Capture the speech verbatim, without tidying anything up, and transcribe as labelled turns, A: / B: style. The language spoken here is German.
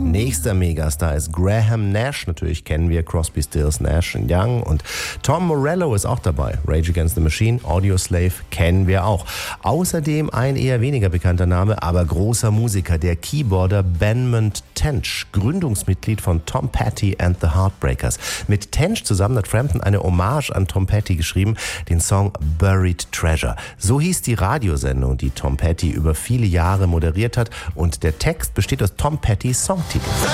A: Nächster Megastar ist Graham Nash. Natürlich kennen wir Crosby, Stills, Nash und Young. Und Tom Morello ist auch dabei. Rage Against the Machine, Audioslave kennen wir auch. Außerdem ein eher weniger bekannter Name, aber großer Musiker, der Keyboarder Benmont Tench, Gründungsmitglied von Tom Petty and the Heartbreakers. Mit Tench zusammen hat Frampton eine Hommage an Tom Petty geschrieben, den Song Buried Treasure. So hieß die Radiosendung, die Tom Petty über viele Jahre moderiert hat, und der Text besteht aus Tom Pettys Songtitel.